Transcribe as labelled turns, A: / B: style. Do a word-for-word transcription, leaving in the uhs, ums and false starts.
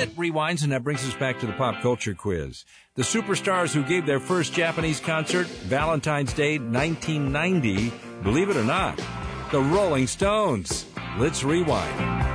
A: it rewinds, and that brings us back to the pop culture quiz. The superstars who gave their first Japanese concert, Valentine's Day nineteen ninety, believe it or not, the Rolling Stones. Let's rewind.